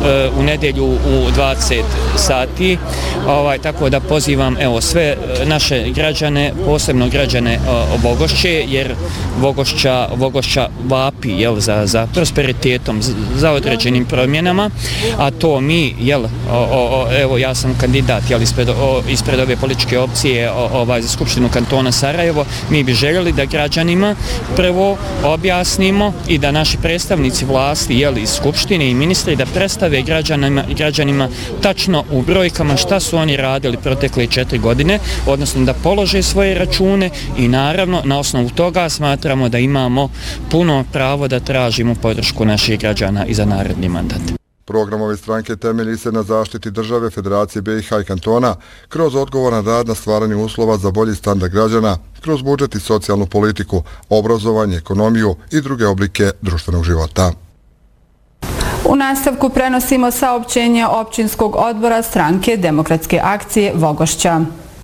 u nedjelju u 20 sati. Tako da pozivam sve naše građane, posebno građane Vogošće, jer Vogošća vapi za prosperitetom, za određenim promjenama, a to mi, evo ja sam kandidat ispred ove političke opcije za Skupštinu kantona Sarajevo, mi bi željeli da građanima prvo objasnimo i da naši predstavnici vlasti iz Skupštine i ministri da predstave građanima tačno u brojkama šta su oni radili protekle 4 godine, odnosno da polože svoje račune i naravno na osnovu toga smatramo da imamo puno pravo da tražimo podršku naših građana i za naredni mandat. Program ove stranke temelji se na zaštiti države, Federacije BiH i kantona kroz odgovoran rad na stvaranju uslova za bolji standard građana, kroz budžet i socijalnu politiku, obrazovanje, ekonomiju i druge oblike društvenog života. U nastavku prenosimo saopćenje općinskog odbora stranke Demokratske akcije Vogošća.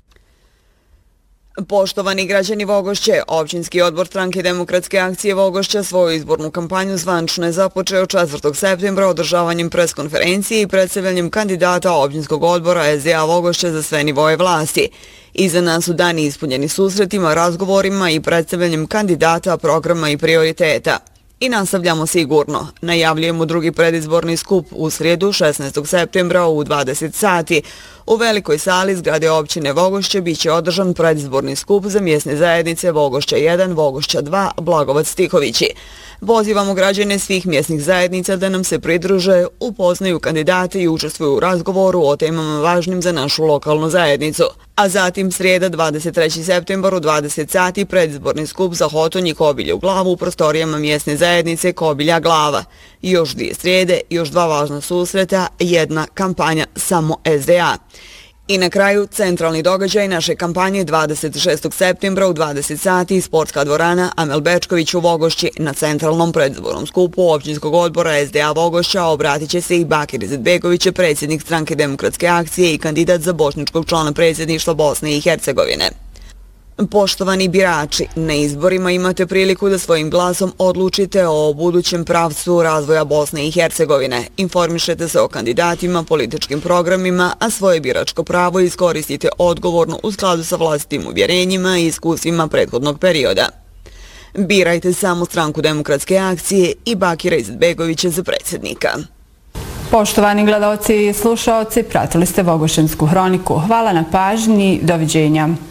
Poštovani građani Vogošće, općinski odbor stranke Demokratske akcije Vogošća svoju izbornu kampanju zvančno je započeo 4. septembra održavanjem preskonferencije i predstavljanjem kandidata općinskog odbora SDA Vogošća za sve nivoje vlasti. Iza nas su dani ispunjeni susretima, razgovorima i predstavljanjem kandidata, programa i prioriteta. I nastavljamo sigurno. Najavljujemo drugi predizborni skup u srijedu 16. septembra u 20 sati. U velikoj sali zgrade općine Vogošće biće održan predizborni skup za mjesne zajednice Vogošća 1, Vogošća 2, Blagovac Stihovići. Pozivamo građane svih mjesnih zajednica da nam se pridruže, upoznaju kandidate i učestvuju u razgovoru o temama važnim za našu lokalnu zajednicu. A zatim srijeda 23. septembar u 20 sati predizborni skup za Hotonj i Kobilje u Glavu u prostorijama mjesne zajednice Kobilja Glava. Još 2 srijede, još 2 važna susreta, 1 kampanja samo SDA. I na kraju, centralni događaj naše kampanje 26. septembra u 20 sati, sportska dvorana Amel Bečković u Vogošći. Na centralnom predizbornom skupu općinskog odbora SDA Vogošća obratit će se i Bakir Izetbegović, predsjednik stranke Demokratske akcije i kandidat za bošnjačkog člana predsjedništva Bosne i Hercegovine. Poštovani birači, na izborima imate priliku da svojim glasom odlučite o budućem pravcu razvoja Bosne i Hercegovine. Informišete se o kandidatima, političkim programima, a svoje biračko pravo iskoristite odgovorno u skladu sa vlastitim uvjerenjima i iskustvima prethodnog perioda. Birajte samo stranku Demokratske akcije i Bakira Izetbegovića za predsjednika. Poštovani gledalci i slušaoci, pratili ste Vogošćansku hroniku. Hvala na pažnji, doviđenja.